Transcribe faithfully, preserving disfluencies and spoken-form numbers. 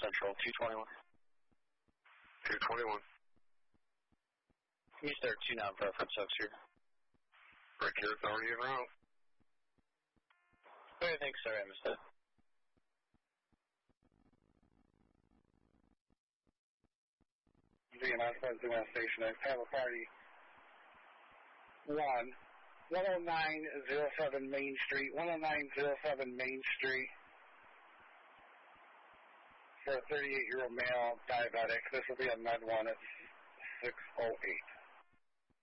Central, two twenty-one. two twenty-one. Use their two nine preference, Oaks here. Right here, it's already en route. Okay, thanks, sir. I missed it. V N S President Station X, have a party. One, one oh nine oh seven Main Street, one oh nine oh seven Main Street. For a thirty-eight-year-old male diabetic, this will be a med one at six oh eight.